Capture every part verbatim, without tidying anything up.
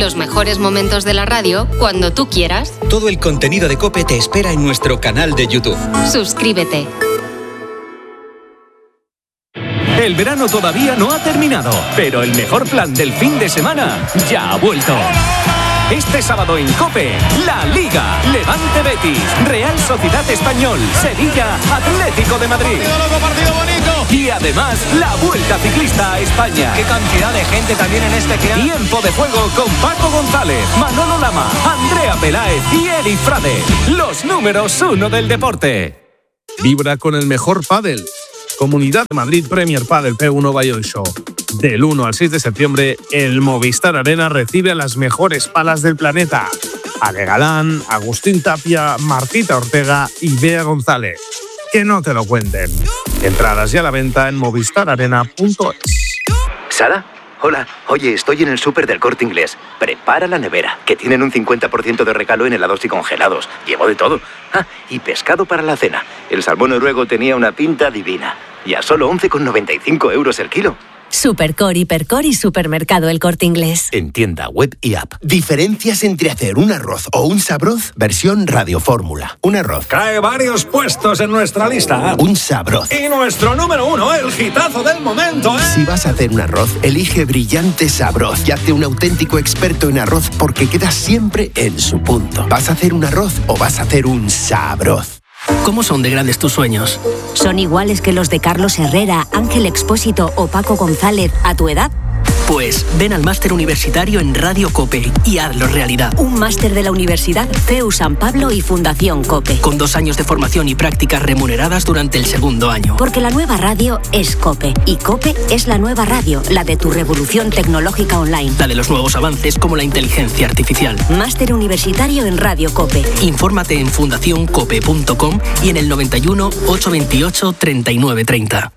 Los mejores momentos de la radio cuando tú quieras. Todo el contenido de COPE te espera en nuestro canal de YouTube. Suscríbete. El verano todavía no ha terminado, pero el mejor plan del fin de semana ya ha vuelto. Este sábado en COPE, La Liga, Levante Betis, Real Sociedad Español, Sevilla, Atlético de Madrid. Partido loco, partido bonito. Y además, la Vuelta Ciclista a España. Qué cantidad de gente también en este que... Tiempo de juego con Paco González, Manolo Lama, Andrea Peláez y Eri Frade. Los números uno del deporte. Vibra con el mejor pádel. Comunidad de Madrid Premier Padel P uno Bayonne Show. Del uno al seis de septiembre, el Movistar Arena recibe a las mejores palas del planeta. Ale Galán, Agustín Tapia, Martita Ortega y Bea González. Que no te lo cuenten. Entradas ya a la venta en movistar arena punto es. ¿Sara? Hola. Oye, estoy en el súper del Corte Inglés. Prepara la nevera, que tienen un cincuenta por ciento de regalo en helados y congelados. Llevo de todo. Ah, y pescado para la cena. El salmón noruego tenía una pinta divina. Y a solo once con noventa y cinco euros el kilo. Supercor, Hipercor y Supermercado El Corte Inglés. En tienda web y app. Diferencias entre hacer un arroz o un sabroz, versión radiofórmula. Un arroz. Cae varios puestos en nuestra lista. Un sabroz. Y nuestro número uno, el hitazo del momento, ¿eh? Si vas a hacer un arroz, elige Brillante Sabroz y hazte un auténtico experto en arroz porque quedas siempre en su punto. ¿Vas a hacer un arroz o vas a hacer un sabroz? ¿Cómo son de grandes tus sueños? ¿Son iguales que los de Carlos Herrera, Ángel Expósito o Paco González a tu edad? Pues ven al máster universitario en Radio COPE y hazlo realidad. Un máster de la Universidad C E U San Pablo y Fundación COPE. Con dos años de formación y prácticas remuneradas durante el segundo año. Porque la nueva radio es COPE y COPE es la nueva radio, la de tu revolución tecnológica online. La de los nuevos avances como la inteligencia artificial. Máster universitario en Radio COPE. Infórmate en fundación cope punto com y en el noventa y uno, ochocientos veintiocho, treinta y nueve treinta.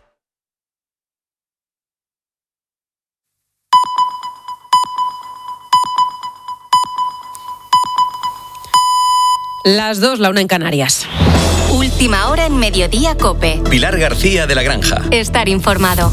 Las dos, la una en Canarias. Última hora en Mediodía COPE. Pilar García de la Granja. Estar informado.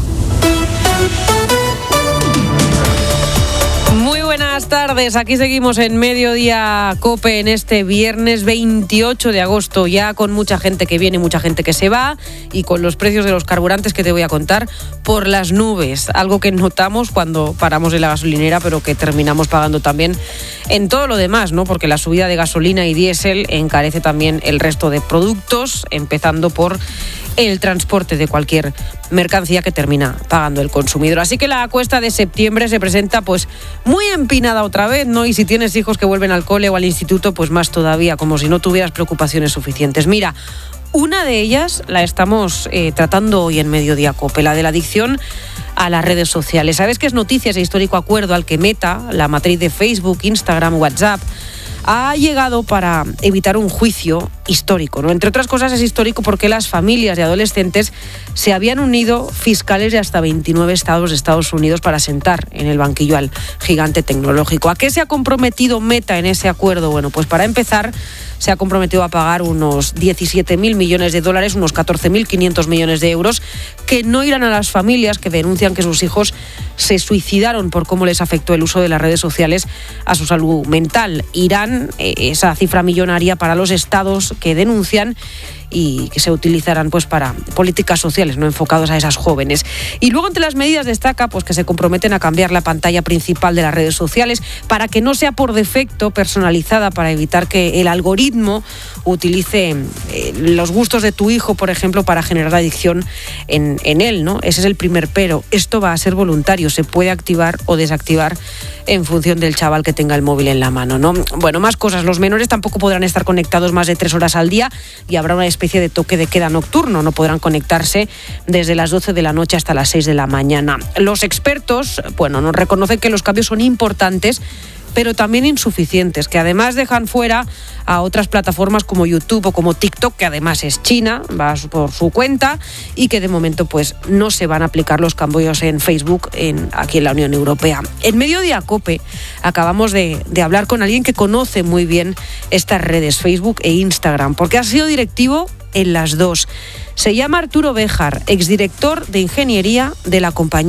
Muy buenas tardes, aquí seguimos en Mediodía COPE en este viernes veintiocho de agosto, ya con mucha gente que viene, mucha gente que se va y con los precios de los carburantes que te voy a contar por las nubes, algo que notamos cuando paramos en la gasolinera pero que terminamos pagando también en todo lo demás, ¿no? Porque la subida de gasolina y diésel encarece también el resto de productos, empezando por el transporte de cualquier mercancía que termina pagando el consumidor. Así que la cuesta de septiembre se presenta pues muy empinada otra vez, ¿no? Y si tienes hijos que vuelven al cole o al instituto, pues más todavía, como si no tuvieras preocupaciones suficientes. Mira, una de ellas la estamos eh, tratando hoy en Mediodía COPE, la de la adicción a las redes sociales. ¿Sabes que es noticia ese histórico acuerdo al que Meta, la matriz de Facebook, Instagram, WhatsApp, ha llegado para evitar un juicio histórico, ¿no? Entre otras cosas es histórico porque las familias de adolescentes se habían unido fiscales de hasta veintinueve estados de Estados Unidos para sentar en el banquillo al gigante tecnológico. ¿A qué se ha comprometido Meta en ese acuerdo? Bueno, pues para empezar se ha comprometido a pagar unos diecisiete mil millones de dólares, unos catorce mil quinientos millones de euros, que no irán a las familias que denuncian que sus hijos se suicidaron por cómo les afectó el uso de las redes sociales a su salud mental. Irán eh, esa cifra millonaria para los estados que denuncian y que se utilizarán pues para políticas sociales no enfocados a esas jóvenes. Y luego entre las medidas destaca pues que se comprometen a cambiar la pantalla principal de las redes sociales para que no sea por defecto personalizada, para evitar que el algoritmo utilice eh, los gustos de tu hijo, por ejemplo, para generar adicción en, en él, ¿no? Ese es el primer pero. Esto va a ser voluntario, se puede activar o desactivar en función del chaval que tenga el móvil en la mano, ¿no? Bueno, más cosas. Los menores tampoco podrán estar conectados más de tres horas al día y habrá una especie de toque de queda nocturno. No podrán conectarse desde las doce de la noche hasta las seis de la mañana. Los expertos, bueno, nos reconocen que los cambios son importantes, pero también insuficientes, que además dejan fuera a otras plataformas como YouTube o como TikTok, que además es China, va por su cuenta, y que de momento pues no se van a aplicar los cambios en Facebook en, aquí en la Unión Europea. En Mediodía COPE acabamos de, de hablar con alguien que conoce muy bien estas redes, Facebook e Instagram, porque ha sido directivo en las dos. Se llama Arturo Béjar, exdirector de ingeniería de la compañía.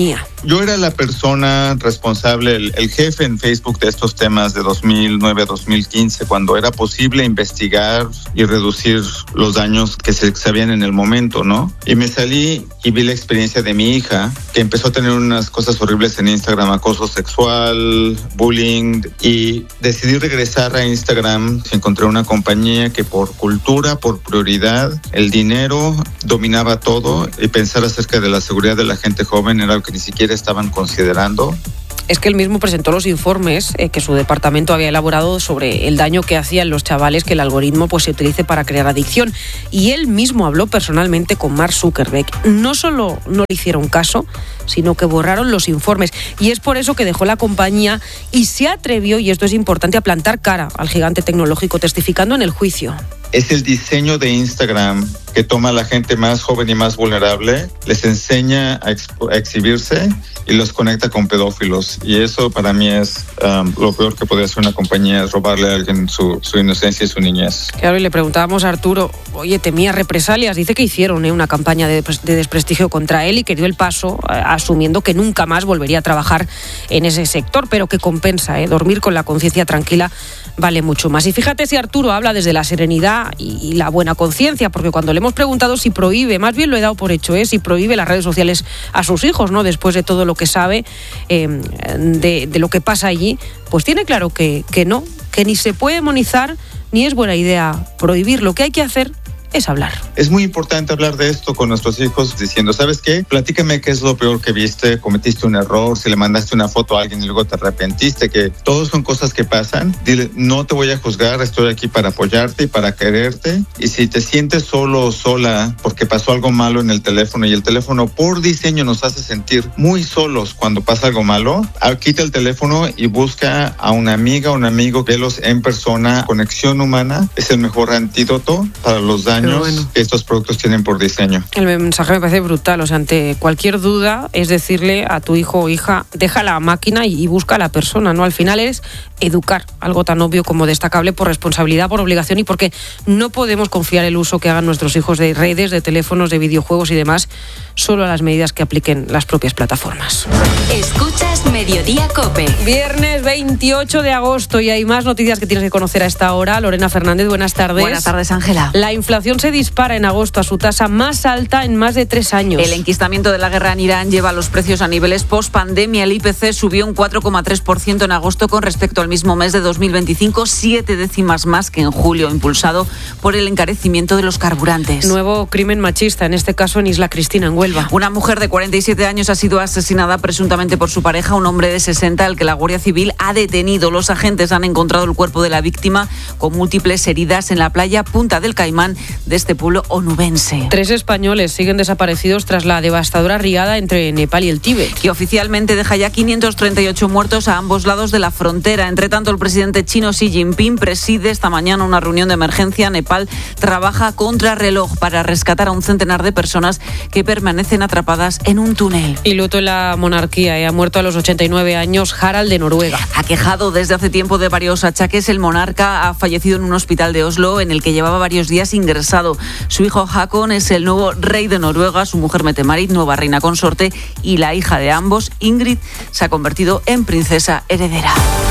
Yo era la persona responsable, el, el jefe en Facebook de estos temas de dos mil nueve a dos mil quince, cuando era posible investigar y reducir los daños que se sabían en el momento, ¿no? Y me salí y vi la experiencia de mi hija, que empezó a tener unas cosas horribles en Instagram, acoso sexual, bullying, y decidí regresar a Instagram. Encontré una compañía que por cultura, por prioridad, el dinero dominaba todo, y pensar acerca de la seguridad de la gente joven era algo que ni siquiera estaban considerando. Es que él mismo presentó los informes eh, que su departamento había elaborado sobre el daño que hacían los chavales que el algoritmo pues, se utilice para crear adicción. Y él mismo habló personalmente con Mark Zuckerberg. No solo no le hicieron caso, sino que borraron los informes. Y es por eso que dejó la compañía y se atrevió, y esto es importante, a plantar cara al gigante tecnológico, testificando en el juicio. Es el diseño de Instagram que toma a la gente más joven y más vulnerable, les enseña a, exp- a exhibirse y los conecta con pedófilos. Y eso para mí es um, lo peor que puede hacer una compañía, es robarle a alguien su, su inocencia y su niñez. Claro, y le preguntábamos a Arturo, oye, temía represalias. Dice que hicieron ¿eh? una campaña de, de desprestigio contra él y que dio el paso eh, asumiendo que nunca más volvería a trabajar en ese sector, pero que compensa, ¿eh? dormir con la conciencia tranquila vale mucho más. Y fíjate si Arturo habla desde la serenidad y, y la buena conciencia, porque cuando le hemos preguntado si prohíbe, más bien lo he dado por hecho, ¿eh? si prohíbe las redes sociales a sus hijos, ¿no? Después de todo lo que sabe eh, de, de lo que pasa allí, pues tiene claro que, que no, que ni se puede demonizar ni es buena idea prohibir. Lo que hay que hacer es hablar. Es muy importante hablar de esto con nuestros hijos diciendo, ¿sabes qué? Platícame qué es lo peor que viste, cometiste un error, si le mandaste una foto a alguien y luego te arrepentiste, que todos son cosas que pasan. Dile, no te voy a juzgar, estoy aquí para apoyarte y para quererte. Y si te sientes solo o sola porque pasó algo malo en el teléfono, y el teléfono por diseño nos hace sentir muy solos cuando pasa algo malo, quita el teléfono y busca a una amiga o un amigo, velos en persona. Conexión humana es el mejor antídoto para los daños bueno. que estos productos tienen por diseño. El mensaje me parece brutal, o sea, ante cualquier duda es decirle a tu hijo o hija, deja la máquina y, y busca a la persona, ¿no? Al final es educar, algo tan obvio como destacable por responsabilidad, por obligación y porque no podemos confiar el uso que hagan nuestros hijos de redes, de teléfonos, de videojuegos y demás, solo a las medidas que apliquen las propias plataformas. Escuchas Mediodía COPE. Viernes veintiocho de agosto y hay más noticias que tienes que conocer a esta hora. Lorena Fernández, buenas tardes. Buenas tardes, Ángela. La inflación se dispara en agosto a su tasa más alta en más de tres años. El enquistamiento de la guerra en Irán lleva los precios a niveles post-pandemia. El I P C subió un cuatro coma tres por ciento en agosto con respecto al mismo mes de dos mil veinticinco, siete décimas más que en julio, impulsado por el encarecimiento de los carburantes. Nuevo crimen machista, en este caso en Isla Cristina, en Huelva. Una mujer de cuarenta y siete años ha sido asesinada presuntamente por su pareja, un hombre de sesenta, al que la Guardia Civil ha detenido. Los agentes han encontrado el cuerpo de la víctima con múltiples heridas en la playa Punta del Caimán de este pueblo onubense. Tres españoles siguen desaparecidos tras la devastadora riada entre Nepal y el Tíbet, que oficialmente deja ya quinientos treinta y ocho muertos a ambos lados de la frontera. Entre tanto, el presidente chino Xi Jinping preside esta mañana una reunión de emergencia. Nepal trabaja contra reloj para rescatar a un centenar de personas que permanecen atrapadas en un túnel. Y luto en la monarquía. ¿eh? Ha muerto a los ochenta y nueve años Harald de Noruega. Aquejado desde hace tiempo de varios achaques, el monarca ha fallecido en un hospital de Oslo en el que llevaba varios días ingresado. Su hijo Haakon es el nuevo rey de Noruega, su mujer Mette-Marit, nueva reina consorte, y la hija de ambos, Ingrid, se ha convertido en princesa heredera.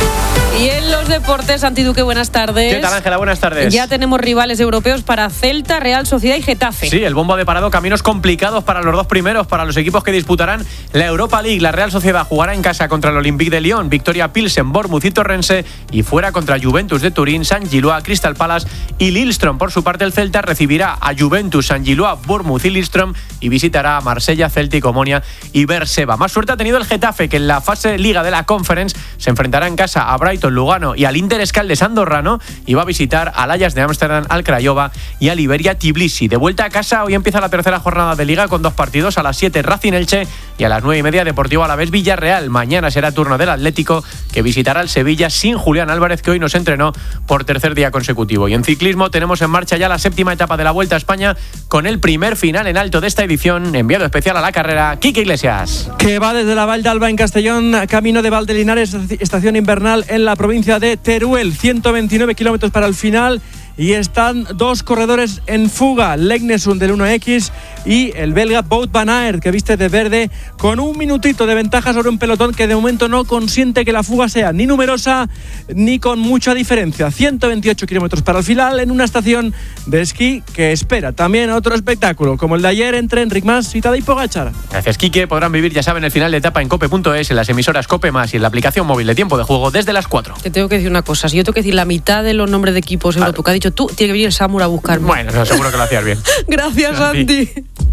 Y en los deportes, Santi Duque, buenas tardes. ¿Qué tal, Ángela? Buenas tardes. Ya tenemos rivales europeos para Celta, Real Sociedad y Getafe. Sí, el bombo de parado, caminos complicados para los dos primeros, para los equipos que disputarán la Europa League. La Real Sociedad jugará en casa contra el Olympique de Lyon, Victoria Pilsen, Bournemouth y Torrense, y fuera contra Juventus de Turín, San Gilois, Crystal Palace y Lillestrøm. Por su parte, el Celta recibirá a Juventus, San Gilois, Bournemouth y Lillestrøm y visitará a Marsella, Celtic, Omonia y Berseba. Más suerte ha tenido el Getafe, que en la fase Liga de la Conference se enfrentará en casa a Brighton, Lugano y al Inter Escaldes andorrano, y va a visitar al Ajax de Ámsterdam, al Craiova y al Iberia Tbilisi. De vuelta a casa, hoy empieza la tercera jornada de Liga con dos partidos: a las siete Racing Elche y a las nueve y media Deportivo Alavés Villarreal. Mañana será turno del Atlético, que visitará al Sevilla sin Julián Álvarez, que hoy nos entrenó por tercer día consecutivo. Y en ciclismo tenemos en marcha ya la séptima etapa de la Vuelta a España, con el primer final en alto de esta edición. Enviado especial a la carrera, Quique Iglesias. Que va desde la Val d'Alba en Castellón, camino de Valdelinares, estación invernal en la provincia de Teruel. ciento veintinueve kilómetros para el final. y están dos corredores en fuga, Legnesund del uno equis y el belga Wout van Aert, que viste de verde con un minutito de ventaja sobre un pelotón que de momento no consiente que la fuga sea ni numerosa ni con mucha diferencia. ciento veintiocho kilómetros para el final en una estación de esquí que espera también otro espectáculo como el de ayer entre Enric Mas y Tadej Pogačar. Gracias, Quique. Podrán vivir, ya saben, el final de etapa en cope punto es, en las emisoras Cope Más y en la aplicación móvil de Tiempo de Juego desde las cuatro. Te tengo que decir una cosa, si yo tengo que decir la mitad de los nombres de equipos claro. Europeo que ha dicho tú, tiene que venir el Samur a buscarme. Bueno, no, seguro que lo hacías bien. Gracias, Santi.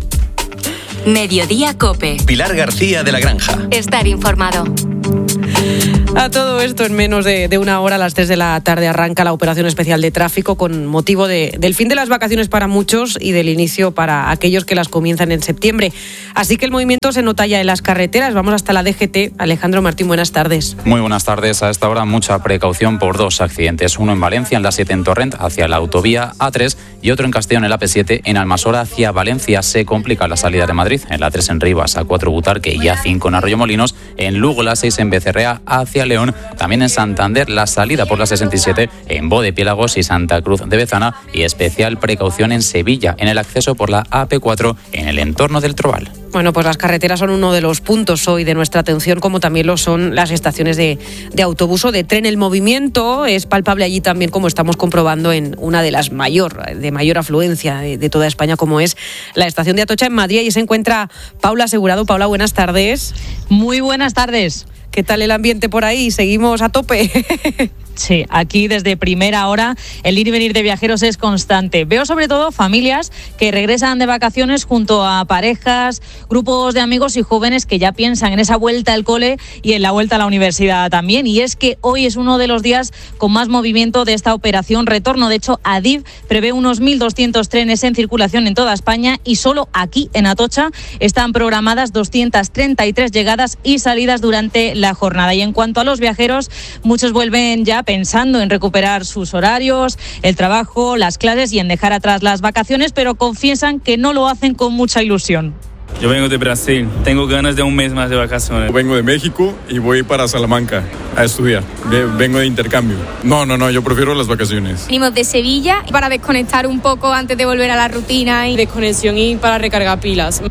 Mediodía Cope. Pilar García de la Granja. Estar informado. A todo esto, en menos de, de una hora, a las tres de la tarde, arranca la operación especial de tráfico con motivo de, del fin de las vacaciones para muchos y del inicio para aquellos que las comienzan en septiembre. Así que el movimiento se nota ya en las carreteras. Vamos hasta la D G T. Alejandro Martín, buenas tardes. Muy buenas tardes. A esta hora mucha precaución por dos accidentes. Uno en Valencia, en la siete en Torrent, hacia la autovía A tres, y otro en Castellón, en la A P siete, en Almasora, hacia Valencia. Se complica la salida de Madrid, en la A tres en Rivas, A cuatro Butarque y A cinco en Arroyomolinos, en Lugo, la seis en Becerrea, hacia León. También en Santander, la salida por la sesenta y siete en Bodepiélagos y Santa Cruz de Bezana, y especial precaución en Sevilla, en el acceso por la A P cuatro en el entorno del Trobal. Bueno, pues las carreteras son uno de los puntos hoy de nuestra atención, como también lo son las estaciones de, de autobús o de tren. El movimiento es palpable allí también, como estamos comprobando en una de las mayor, de mayor afluencia de, de toda España, como es la estación de Atocha en Madrid. Y se encuentra Paula Asegurado. Paula, buenas tardes. Muy buenas tardes. ¿Qué tal el ambiente por ahí? ¿Seguimos a tope? Sí, aquí desde primera hora el ir y venir de viajeros es constante. Veo sobre todo familias que regresan de vacaciones junto a parejas, grupos de amigos y jóvenes que ya piensan en esa vuelta al cole y en la vuelta a la universidad también. Y es que hoy es uno de los días con más movimiento de esta operación retorno. De hecho, Adif prevé unos mil doscientos trenes en circulación en toda España y solo aquí, en Atocha, están programadas doscientas treinta y tres llegadas y salidas durante la jornada. Y en cuanto a los viajeros, muchos vuelven ya pensando en recuperar sus horarios, el trabajo, las clases y en dejar atrás las vacaciones, pero confiesan que no lo hacen con mucha ilusión. Yo vengo de Brasil, tengo ganas de un mes más de vacaciones. Vengo de México y voy para Salamanca a estudiar. Vengo de intercambio. No, no, no, yo prefiero las vacaciones. Venimos de Sevilla para desconectar un poco antes de volver a la rutina. Y desconexión y para recargar pilas.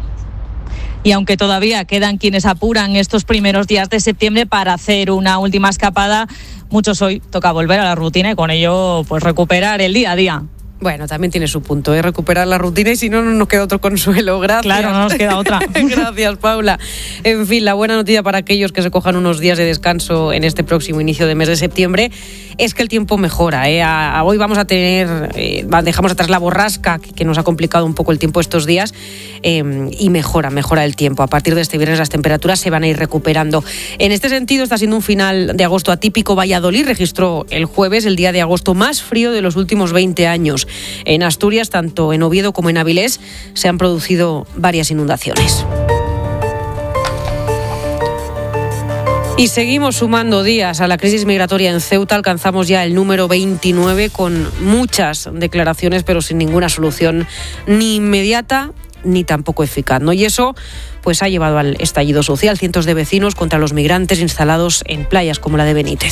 Y aunque todavía quedan quienes apuran estos primeros días de septiembre para hacer una última escapada, muchos hoy toca volver a la rutina y con ello pues recuperar el día a día. Bueno, también tiene su punto, ¿eh? Recuperar la rutina y si no, no nos queda otro consuelo. Gracias. Claro, no nos queda otra. Gracias, Paula. En fin, la buena noticia para aquellos que se cojan unos días de descanso en este próximo inicio de mes de septiembre es que el tiempo mejora, ¿eh? A, a hoy vamos a tener, eh, dejamos atrás la borrasca que, que nos ha complicado un poco el tiempo estos días eh, y mejora, mejora el tiempo. A partir de este viernes las temperaturas se van a ir recuperando. En este sentido, está siendo un final de agosto atípico. Valladolid registró el jueves el día de agosto más frío de los últimos veinte años. En Asturias, tanto en Oviedo como en Avilés, se han producido varias inundaciones. Y seguimos sumando días a la crisis migratoria en Ceuta. Alcanzamos ya el número veintinueve con muchas declaraciones, pero sin ninguna solución ni inmediata ni tampoco eficaz, ¿no? Y eso pues ha llevado al estallido social. Cientos de vecinos contra los migrantes instalados en playas como la de Benítez.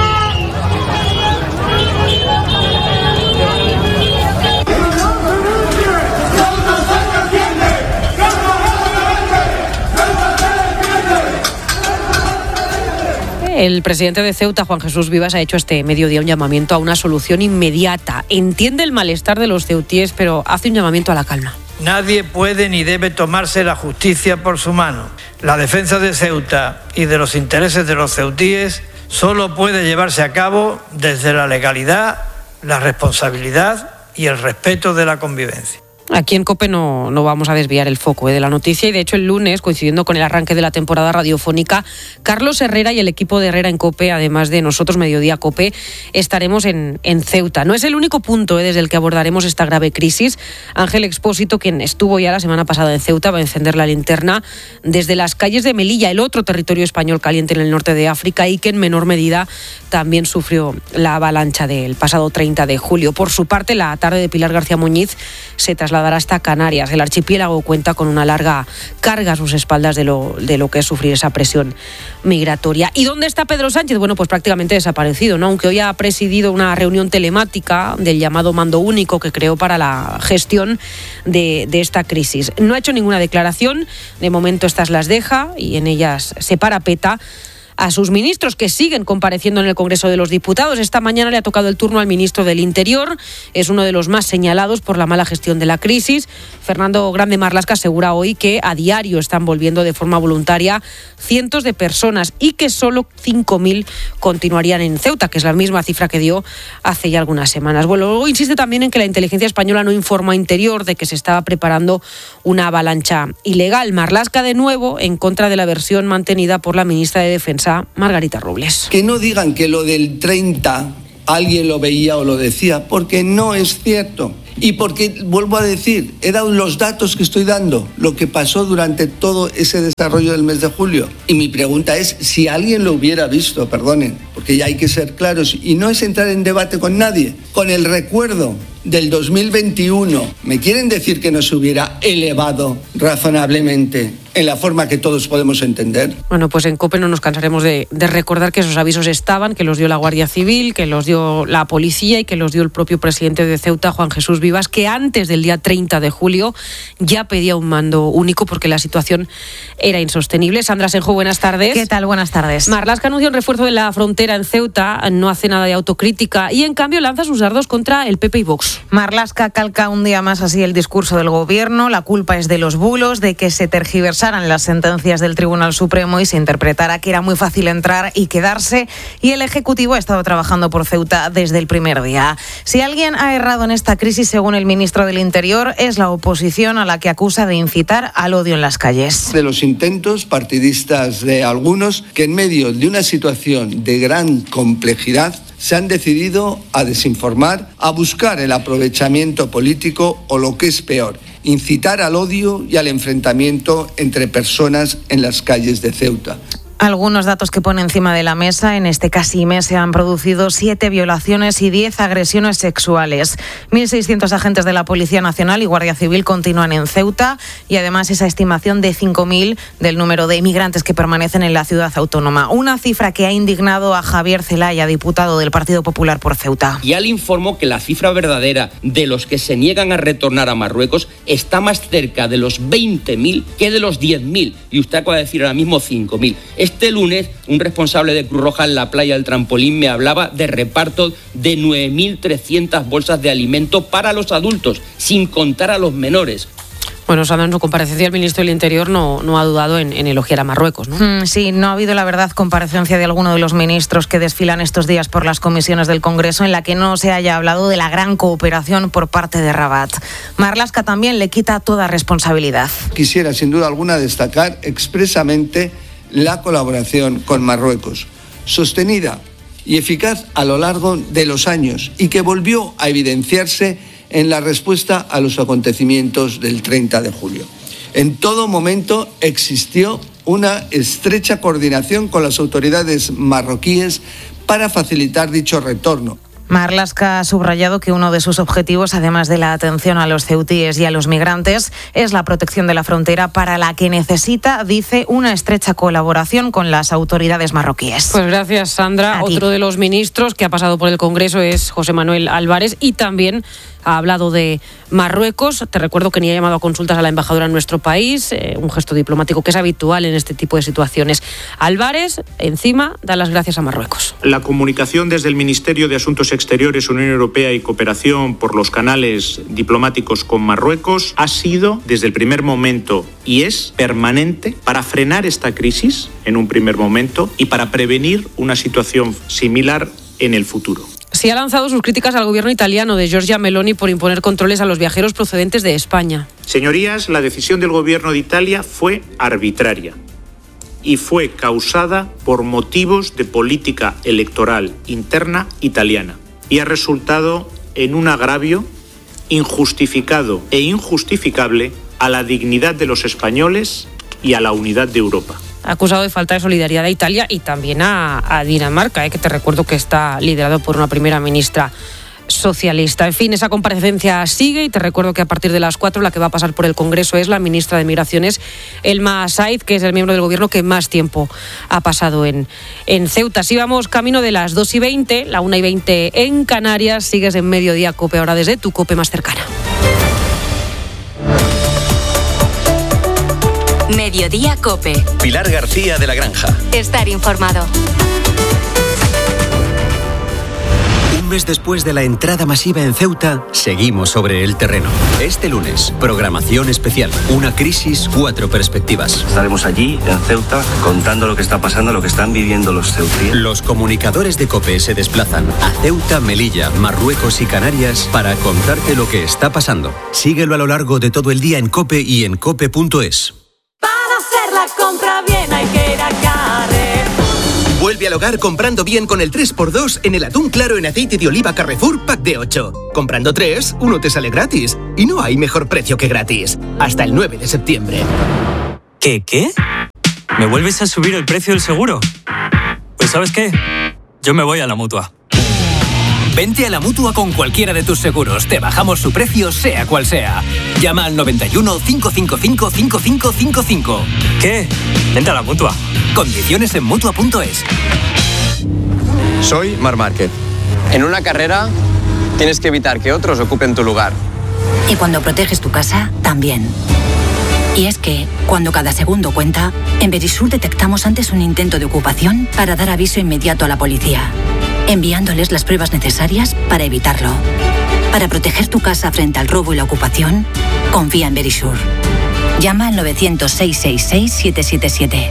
El presidente de Ceuta, Juan Jesús Vivas, ha hecho este mediodía un llamamiento a una solución inmediata. Entiende el malestar de los ceutíes, pero hace un llamamiento a la calma. Nadie puede ni debe tomarse la justicia por su mano. La defensa de Ceuta y de los intereses de los ceutíes solo puede llevarse a cabo desde la legalidad, la responsabilidad y el respeto de la convivencia. Aquí en COPE no, no vamos a desviar el foco ¿eh? de la noticia y de hecho el lunes, coincidiendo con el arranque de la temporada radiofónica, Carlos Herrera y el equipo de Herrera en COPE, además de nosotros Mediodía COPE, estaremos en, en Ceuta. No es el único punto ¿eh? desde el que abordaremos esta grave crisis. Ángel Expósito, quien estuvo ya la semana pasada en Ceuta, va a encender la linterna desde las calles de Melilla, el otro territorio español caliente en el norte de África y que en menor medida también sufrió la avalancha del pasado treinta de julio. Por su parte, la tarde de Pilar García Muñiz se traslada trasladará hasta Canarias. El archipiélago cuenta con una larga carga a sus espaldas de lo, de lo que es sufrir esa presión migratoria. ¿Y dónde está Pedro Sánchez? Bueno, pues prácticamente desaparecido, ¿no? Aunque hoy ha presidido una reunión telemática del llamado mando único que creó para la gestión de, de esta crisis. No ha hecho ninguna declaración, de momento estas las deja y en ellas se parapeta a sus ministros, que siguen compareciendo en el Congreso de los Diputados. Esta mañana le ha tocado el turno al ministro del Interior, es uno de los más señalados por la mala gestión de la crisis. Fernando Grande Marlaska asegura hoy que a diario están volviendo de forma voluntaria cientos de personas y que solo cinco mil continuarían en Ceuta, que es la misma cifra que dio hace ya algunas semanas. Bueno, luego insiste también en que la inteligencia española no informó a Interior de que se estaba preparando una avalancha ilegal. Marlaska, de nuevo, en contra de la versión mantenida por la ministra de Defensa, Margarita Robles. Que no digan que lo del treinta alguien lo veía o lo decía, porque no es cierto. Y porque, vuelvo a decir, he dado los datos que estoy dando, lo que pasó durante todo ese desarrollo del mes de julio. Y mi pregunta es, si alguien lo hubiera visto, perdonen, porque ya hay que ser claros, y no es entrar en debate con nadie, con el recuerdo del dos mil veintiuno, ¿me quieren decir que no se hubiera elevado razonablemente en la forma que todos podemos entender? Bueno, pues en COPE no nos cansaremos de, de recordar que esos avisos estaban, que los dio la Guardia Civil, que los dio la policía y que los dio el propio presidente de Ceuta, Juan Jesús Vivas, que antes del día treinta de julio ya pedía un mando único porque la situación era insostenible. Sandra Senjo, buenas tardes. ¿Qué tal? Buenas tardes. Marlaska anunció un refuerzo de la frontera en Ceuta, no hace nada de autocrítica y en cambio lanza sus dardos contra el P P y Vox. Marlaska calca un día más así el discurso del gobierno. La culpa es de los bulos, de que se tergiversaran las sentencias del Tribunal Supremo y se interpretara que era muy fácil entrar y quedarse, y el Ejecutivo ha estado trabajando por Ceuta desde el primer día. Si alguien ha errado en esta crisis, según el ministro del Interior, es la oposición, a la que acusa de incitar al odio en las calles. De los intentos partidistas de algunos que en medio de una situación de gran complejidad se han decidido a desinformar, a buscar el aprovechamiento político o, lo que es peor, incitar al odio y al enfrentamiento entre personas en las calles de Ceuta. Algunos datos que pone encima de la mesa. En este casi mes se han producido siete violaciones y diez agresiones sexuales. mil seiscientos agentes de la Policía Nacional y Guardia Civil continúan en Ceuta y además esa estimación de cinco mil del número de inmigrantes que permanecen en la ciudad autónoma. Una cifra que ha indignado a Javier Zelaya, diputado del Partido Popular por Ceuta. Ya le informó que la cifra verdadera de los que se niegan a retornar a Marruecos está más cerca de los veinte mil que de los diez mil. Y usted acaba de decir ahora mismo cinco mil. Este lunes, un responsable de Cruz Roja en la playa del Trampolín me hablaba de reparto de nueve mil trescientas bolsas de alimento para los adultos, sin contar a los menores. Bueno, Sandra, en su comparecencia el ministro del Interior no, no ha dudado en, en elogiar a Marruecos, ¿no? Mm, sí, no ha habido, la verdad, comparecencia de alguno de los ministros que desfilan estos días por las comisiones del Congreso en la que no se haya hablado de la gran cooperación por parte de Rabat. Marlaska también le quita toda responsabilidad. Quisiera, sin duda alguna, destacar expresamente la colaboración con Marruecos, sostenida y eficaz a lo largo de los años y que volvió a evidenciarse en la respuesta a los acontecimientos del treinta de julio. En todo momento existió una estrecha coordinación con las autoridades marroquíes para facilitar dicho retorno. Marlaska ha subrayado que uno de sus objetivos, además de la atención a los ceutíes y a los migrantes, es la protección de la frontera, para la que necesita, dice, una estrecha colaboración con las autoridades marroquíes. Pues gracias, Sandra. Otro de los ministros que ha pasado por el Congreso es José Manuel Álvarez y también ha hablado de Marruecos. Te recuerdo que ni ha llamado a consultas a la embajadora en nuestro país, eh, un gesto diplomático que es habitual en este tipo de situaciones. Álvarez, encima, da las gracias a Marruecos. La comunicación desde el Ministerio de Asuntos Exteriores, Unión Europea y Cooperación por los canales diplomáticos con Marruecos ha sido, desde el primer momento, y es permanente, para frenar esta crisis en un primer momento y para prevenir una situación similar en el futuro. Sí ha lanzado sus críticas al gobierno italiano de Giorgia Meloni por imponer controles a los viajeros procedentes de España. Señorías, la decisión del gobierno de Italia fue arbitraria y fue causada por motivos de política electoral interna italiana y ha resultado en un agravio injustificado e injustificable a la dignidad de los españoles y a la unidad de Europa. Ha acusado de falta de solidaridad a Italia y también a, a Dinamarca, eh, que te recuerdo que está liderado por una primera ministra socialista. En fin, esa comparecencia sigue y te recuerdo que a partir de las cuatro la que va a pasar por el Congreso es la ministra de Migraciones, Elma Said, que es el miembro del Gobierno que más tiempo ha pasado en, en Ceuta. Así vamos camino de las dos y veinte, la una y veinte en Canarias. Sigues en Mediodía COPE, ahora desde tu COPE más cercana. Mediodía COPE. Pilar García de la Granja. Estar informado. Un mes después de la entrada masiva en Ceuta, seguimos sobre el terreno. Este lunes, programación especial. Una crisis, cuatro perspectivas. Estaremos allí, en Ceuta, contando lo que está pasando, lo que están viviendo los ceutíes. Los comunicadores de COPE se desplazan a Ceuta, Melilla, Marruecos y Canarias para contarte lo que está pasando. Síguelo a lo largo de todo el día en COPE y en cope punto es. Para hacer la compra bien hay que ir a Carrefour. Vuelve al hogar comprando bien con el tres por dos en el atún claro en aceite de oliva Carrefour Pack de ocho. Comprando tres, uno te sale gratis. Y no hay mejor precio que gratis. Hasta el nueve de septiembre. ¿Qué, qué? ¿Me vuelves a subir el precio del seguro? Pues ¿sabes qué? Yo me voy a la Mutua. Vente a la Mutua con cualquiera de tus seguros. Te bajamos su precio, sea cual sea. Llama al noventa y uno, cinco cinco cinco, cinco cinco cinco cinco. ¿Qué? Vente a la Mutua. Condiciones en Mutua punto es. Soy Marc Márquez. En una carrera tienes que evitar que otros ocupen tu lugar. Y cuando proteges tu casa, también. Y es que, cuando cada segundo cuenta, en Verisur detectamos antes un intento de ocupación para dar aviso inmediato a la policía, enviándoles las pruebas necesarias para evitarlo. Para proteger tu casa frente al robo y la ocupación, confía en Verisur. Llama al novecientos, seiscientos sesenta y seis, siete siete siete.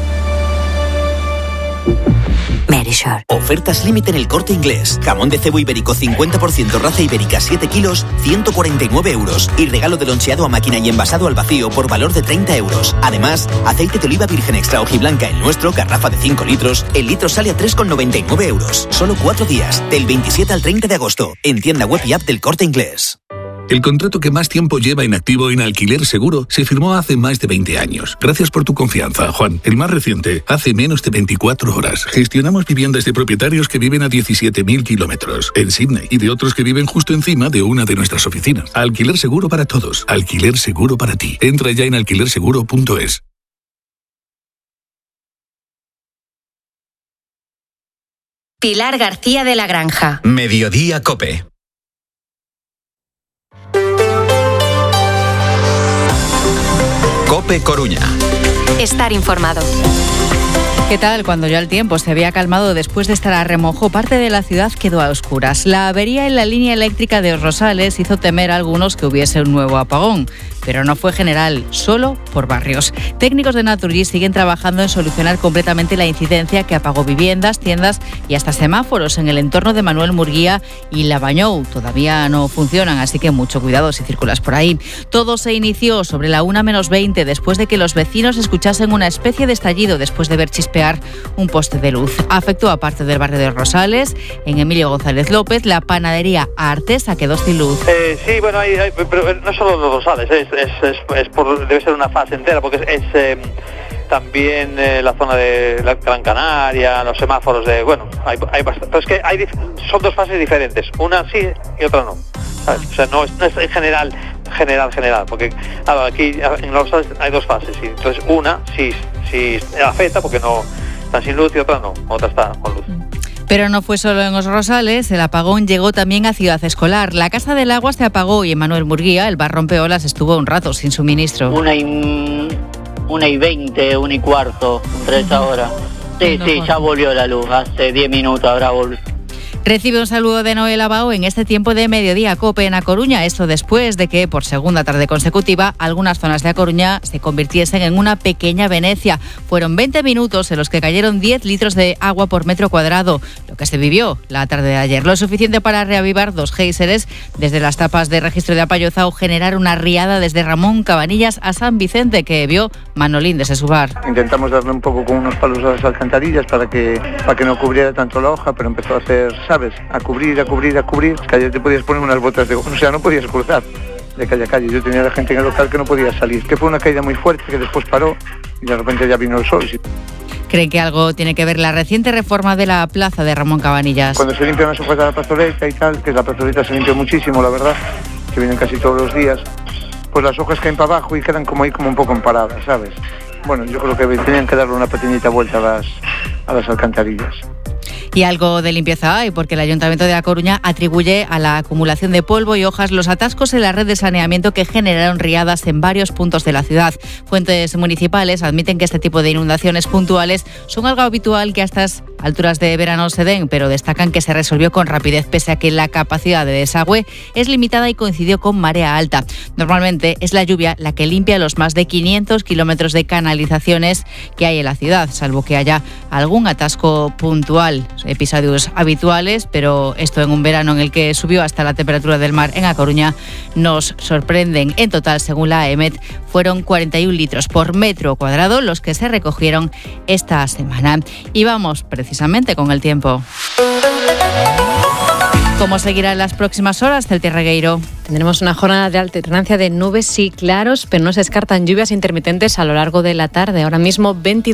Verisur. Ofertas límite en El Corte Inglés. Jamón de cebo ibérico cincuenta por ciento raza ibérica siete kilos, ciento cuarenta y nueve euros. Y regalo de loncheado a máquina y envasado al vacío por valor de treinta euros. Además, aceite de oliva virgen extra hojiblanca el nuestro, garrafa de cinco litros. El litro sale a tres con noventa y nueve euros. Solo cuatro días, del veintisiete al treinta de agosto. En tienda web y app del Corte Inglés. El contrato que más tiempo lleva inactivo en Alquiler Seguro se firmó hace más de veinte años. Gracias por tu confianza, Juan. El más reciente, hace menos de veinticuatro horas. Gestionamos viviendas de propietarios que viven a diecisiete mil kilómetros en Sydney y de otros que viven justo encima de una de nuestras oficinas. Alquiler Seguro para todos. Alquiler Seguro para ti. Entra ya en alquiler seguro punto es. Pilar García de la Granja. Mediodía COPE. COPE Coruña. Estar informado. ¿Qué tal? Cuando ya el tiempo se había calmado después de estar a remojo, parte de la ciudad quedó a oscuras. La avería en la línea eléctrica de Os Rosales hizo temer a algunos que hubiese un nuevo apagón, pero no fue general, solo por barrios. Técnicos de Naturgy siguen trabajando en solucionar completamente la incidencia que apagó viviendas, tiendas y hasta semáforos en el entorno de Manuel Murguía y Lavanyou. Todavía no funcionan, así que mucho cuidado si circulas por ahí. Todo se inició sobre la una menos veinte después de que los vecinos escuchasen una especie de estallido después de ver chispear un poste de luz. Afectó a parte del barrio de Rosales. En Emilio González López, la panadería Artesa quedó sin luz. Eh, sí, bueno, hay, hay, pero no solo los Rosales, es, es, es, es por, debe ser una fase entera, porque es, es eh, también eh, la zona de la Gran Canaria, los semáforos de, bueno, hay, hay bastante, pero es que hay, son dos fases diferentes, una sí y otra no, ¿sabes? O sea, no es, no es en general, general, general, porque claro, aquí en los Rosales hay dos fases, y entonces una sí, sí afecta porque no está sin luz y otra no, otra está con luz. Pero no fue solo en Os Rosales, el apagón llegó también a Ciudad Escolar. La Casa del Agua se apagó y en Manuel Murguía el bar Rompeolas estuvo un rato sin suministro. Una y, una y veinte, una y cuarto, entre esa hora. Sí, sí, ya volvió la luz, hace diez minutos habrá volvido. Recibe un saludo de Noel Abao en este tiempo de Mediodía COPE en A Coruña. Esto después de que, por segunda tarde consecutiva, algunas zonas de A Coruña se convirtiesen en una pequeña Venecia. Fueron veinte minutos en los que cayeron diez litros de agua por metro cuadrado, lo que se vivió la tarde de ayer. Lo suficiente para reavivar dos géiseres desde las tapas de registro de Apayozao, generar una riada desde Ramón Cabanillas a San Vicente, que vio Manolín desde su bar. Intentamos darle un poco con unos palos a las alcantarillas para que, para que no cubriera tanto la hoja, pero empezó a hacer... ¿sabes? A cubrir, a cubrir, a cubrir. Que ayer te podías poner unas botas de... O sea, no podías cruzar de calle a calle. Yo tenía a la gente en el local que no podía salir. Que fue una caída muy fuerte que después paró y de repente ya vino el sol. Creen que algo tiene que ver la reciente reforma de la plaza de Ramón Cabanillas. Cuando se limpian las hojas de la plazoleta y tal, que la plazoleta se limpia muchísimo, la verdad, que vienen casi todos los días, pues las hojas caen para abajo y quedan como ahí como un poco empaladas, ¿sabes? Bueno, yo creo que tenían que darle una pequeñita vuelta a las, a las alcantarillas. Y algo de limpieza hay, porque el Ayuntamiento de A Coruña atribuye a la acumulación de polvo y hojas los atascos en la red de saneamiento que generaron riadas en varios puntos de la ciudad. Fuentes municipales admiten que este tipo de inundaciones puntuales son algo habitual que a estas alturas de verano se den, pero destacan que se resolvió con rapidez pese a que la capacidad de desagüe es limitada y coincidió con marea alta. Normalmente es la lluvia la que limpia los más de quinientos kilómetros de canalizaciones que hay en la ciudad, salvo que haya algún atasco puntual. Episodios habituales, pero esto en un verano en el que subió hasta la temperatura del mar en A Coruña nos sorprenden. En total, según la AEMET, fueron cuarenta y un litros por metro cuadrado los que se recogieron esta semana. Y vamos precisamente con el tiempo. ¿Cómo seguirá en las próximas horas, Celtia Regueiro? Tendremos una jornada de alternancia de nubes y claros, pero no se descartan lluvias intermitentes a lo largo de la tarde. Ahora mismo veintidós